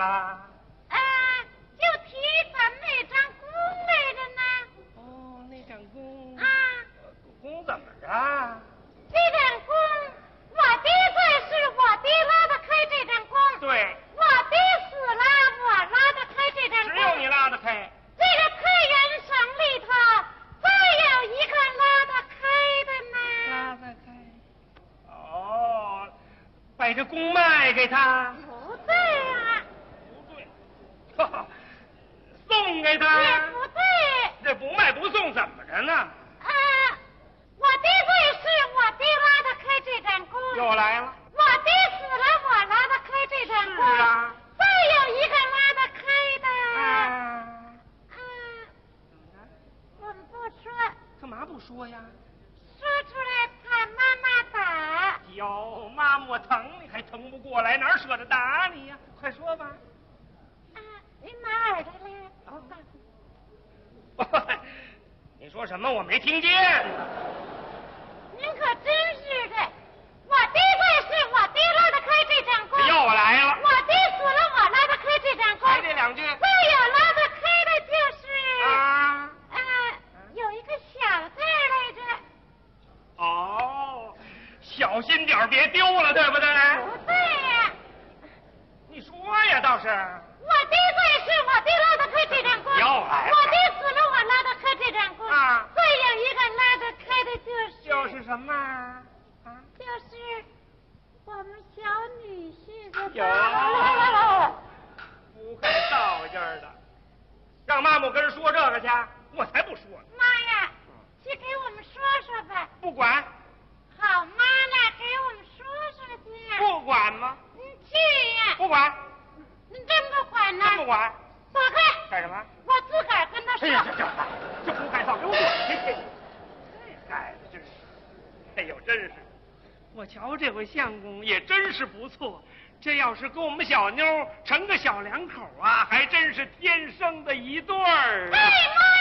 了？ 就提咱们那张弓来着呢。 哦，那张弓啊， 弓怎么着？ 这张弓，我爹在世，我爹拉得开这张弓。 对， 我爹死了，我拉得开这张弓。 只有你拉得开。 这个太原省里头，再有一个拉得开的呢。 拉得开。哦，把这弓卖给他。 不对啊。 不对，哈哈，送给他。 也不对。 这不卖不送怎么着呢？ 我爹在世，我爹拉得开这张弓。 又来了。 我爹死了，我拉得开这张弓。 是啊。 再有一个拉得开的。我们不说。 干嘛不说呀？ 说出来怕妈妈打。 哟，妈妈我疼你还疼不过来，哪舍得打你呀？快说吧。 您拿耳朵来，我告诉你。 你说什么？我没听见。 您可真是的，我爹在世，我爹拉得开这张弓。 又来了。 我爹死了，我拉得开这张弓。 还这两句。 再有拉得开的就是有一个小字来着。 哦，小心点别丢了，对不对？ 不对呀。 你说呀，倒是。 我爹在世，我爹拉得开这张弓。 又来了。 我爹死了，我拉得开这张弓。再有一个拉得开的就是什么？ 就是我们小女婿的。 不看道家的，让妈妈跟人说这个去，我才不说呢。 妈呀，去给我们说说吧。 不管。 好妈了，给我们说说去。 不管吗？ 你去呀。 不管。 你真不管呢？ 真不管。 躲开。 干什么？ 我自个儿跟他说。 哎呀，这不该造，给我躲开！这孩子真是，哎呦，真是，我瞧这回相公也真是不错。这要是跟我们小妞成个小两口啊，还真是天生的一对儿。 哎妈！